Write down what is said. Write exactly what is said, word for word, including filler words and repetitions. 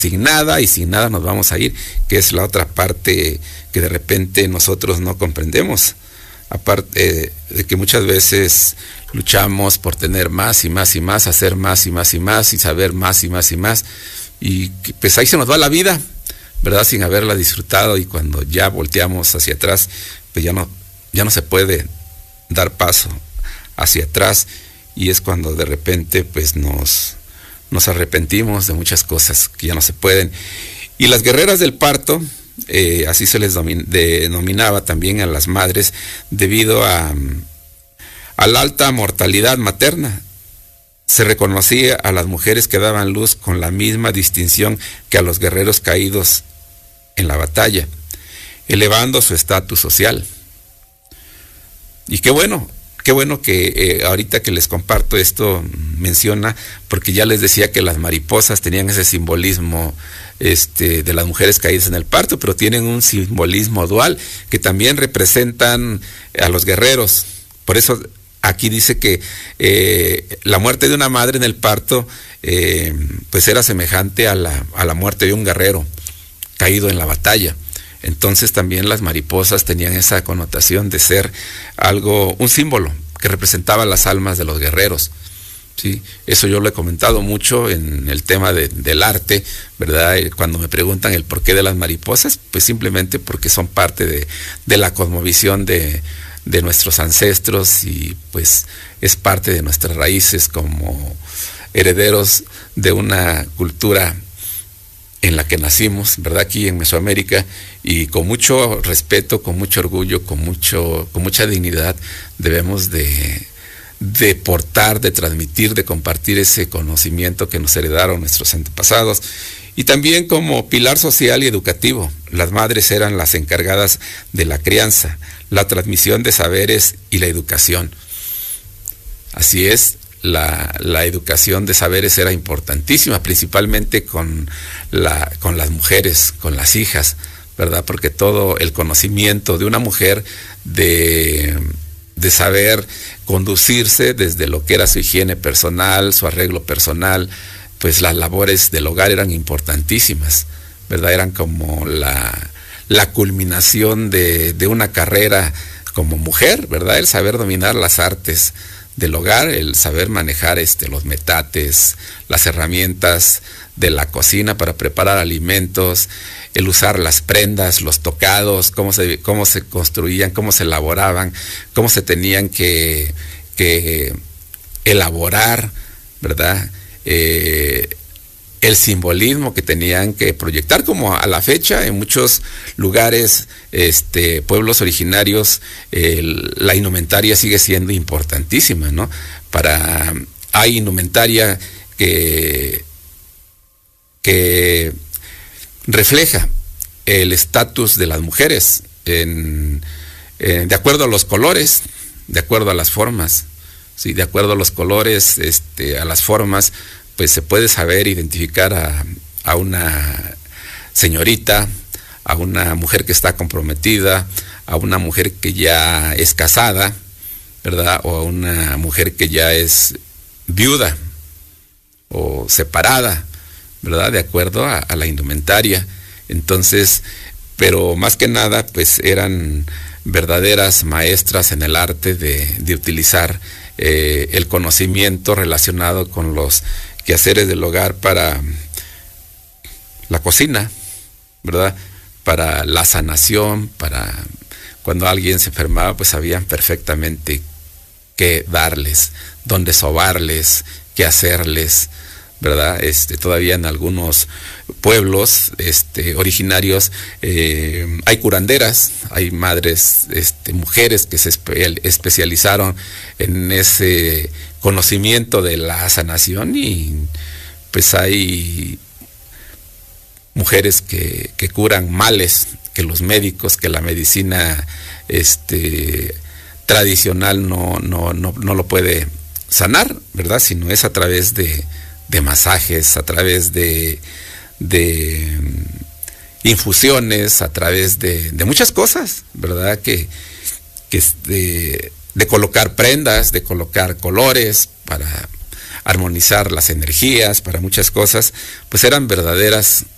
sin nada y sin nada nos vamos a ir, que es la otra parte que de repente nosotros no comprendemos. Aparte eh, de que muchas veces luchamos por tener más y más y más, hacer más y más y más y saber más y más y más, y que, pues ahí se nos va la vida, ¿verdad? Sin haberla disfrutado, y cuando ya volteamos hacia atrás, pues ya no, ya no se puede dar paso hacia atrás, y es cuando de repente pues nos, nos arrepentimos de muchas cosas que ya no se pueden. Y las guerreras del parto, eh, así se les domin- denominaba también a las madres, debido a, a la alta mortalidad materna. Se reconocía a las mujeres que daban luz con la misma distinción que a los guerreros caídos en la batalla, elevando su estatus social. Y qué bueno, qué bueno que eh, ahorita que les comparto esto menciona, porque ya les decía que las mariposas tenían ese simbolismo este, de las mujeres caídas en el parto, pero tienen un simbolismo dual, que también representan a los guerreros. Por eso aquí dice que eh, la muerte de una madre en el parto eh, pues era semejante a la, a la muerte de un guerrero caído en la batalla. Entonces también las mariposas tenían esa connotación de ser algo, un símbolo que representaba las almas de los guerreros, ¿sí? Eso yo lo he comentado mucho en el tema de, del arte, ¿verdad? Cuando me preguntan el porqué de las mariposas, pues simplemente porque son parte de, de la cosmovisión de, de nuestros ancestros, y pues es parte de nuestras raíces como herederos de una cultura en la que nacimos, ¿verdad? Aquí en Mesoamérica, y con mucho respeto, con mucho orgullo, con mucho, con mucha dignidad debemos de, de portar, de transmitir, de compartir ese conocimiento que nos heredaron nuestros antepasados. Y también como pilar social y educativo, las madres eran las encargadas de la crianza, la transmisión de saberes y la educación. Así es. La, la educación de saberes era importantísima, principalmente con, la, con las mujeres, con las hijas, ¿verdad? Porque todo el conocimiento de una mujer de, de saber conducirse desde lo que era su higiene personal, su arreglo personal, pues las labores del hogar eran importantísimas, ¿verdad? Eran como la, la culminación de, de una carrera como mujer, ¿verdad? El saber dominar las artes del hogar, el saber manejar este, los metates, las herramientas de la cocina para preparar alimentos, el usar las prendas, los tocados, cómo se, cómo se construían, cómo se elaboraban, cómo se tenían que, que elaborar, ¿verdad? Eh, el simbolismo que tenían que proyectar, como a la fecha en muchos lugares, este, pueblos originarios, eh, la indumentaria sigue siendo importantísima, ¿no? Para, hay indumentaria que, que refleja el estatus de las mujeres en, en, de acuerdo a los colores, de acuerdo a las formas, ¿sí? De acuerdo a los colores, este, a las formas, pues se puede saber identificar a, a una señorita, a una mujer que está comprometida, a una mujer que ya es casada, ¿verdad? O a una mujer que ya es viuda o separada, ¿verdad? De acuerdo a, a la indumentaria. Entonces, pero más que nada, pues eran verdaderas maestras en el arte de, de utilizar eh, el conocimiento relacionado con los quehaceres del hogar para la cocina, ¿verdad? Para la sanación, para cuando alguien se enfermaba, pues sabían perfectamente qué darles, dónde sobarles, qué hacerles, ¿verdad? Este, todavía en algunos pueblos este, originarios eh, hay curanderas, hay madres, este, mujeres que se espe- especializaron en ese conocimiento de la sanación, y pues hay mujeres que, que curan males que los médicos, que la medicina este, tradicional no, no, no, no lo puede sanar, ¿verdad? Sino es a través de, de masajes, a través de, de infusiones, a través de, de muchas cosas, ¿verdad? Que, que de, de colocar prendas, de colocar colores para armonizar las energías, para muchas cosas, pues eran verdaderas